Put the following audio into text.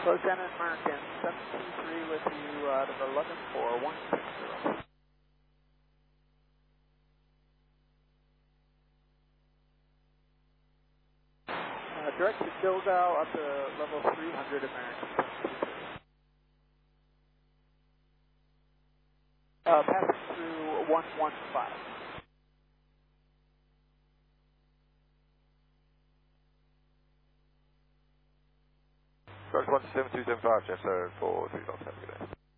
Lieutenant American, 723 with you out of 114160. Direct to Gilgal up to level 300 American. Passing through 115. Correct, 17275, Jet 4 3 knots, have a good day.